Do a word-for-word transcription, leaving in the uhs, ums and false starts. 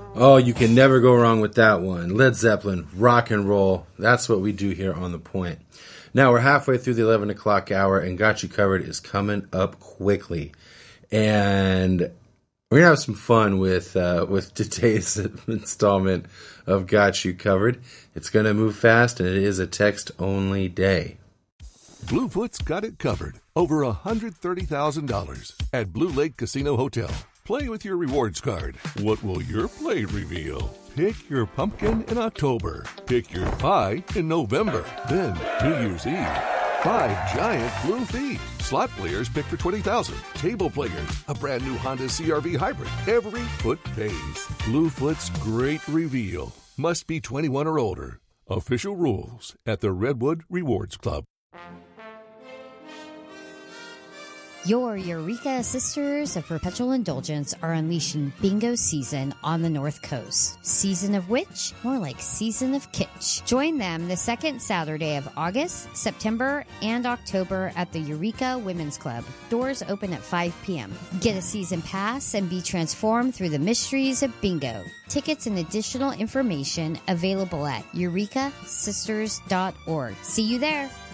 Oh, you can never go wrong with that one. Led Zeppelin, rock and roll. That's what we do here on The Point. Now, we're halfway through the eleven o'clock hour, and Got You Covered is coming up quickly. And we're going to have some fun with uh, with today's installment of Got You Covered. It's going to move fast, and it is a text-only day. Bluefoot's got it covered. Over one hundred thirty thousand dollars at Blue Lake Casino Hotel. Play with your rewards card. What will your play reveal? Pick your pumpkin in October. Pick your pie in November. Then, New Year's Eve, five giant blue feet. Slot players pick for twenty thousand dollars. Table players, a brand new Honda C R V Hybrid. Every foot pays. Bluefoot's great reveal. Must be twenty-one or older. Official rules at the Redwood Rewards Club. Your Eureka Sisters of Perpetual Indulgence are unleashing bingo season on the North Coast. Season of which? More like season of kitsch. Join them the second Saturday of August, September, and October at the Eureka Women's Club. Doors open at five p.m. Get a season pass and be transformed through the mysteries of bingo. Tickets and additional information available at eureka sisters dot org. See you there.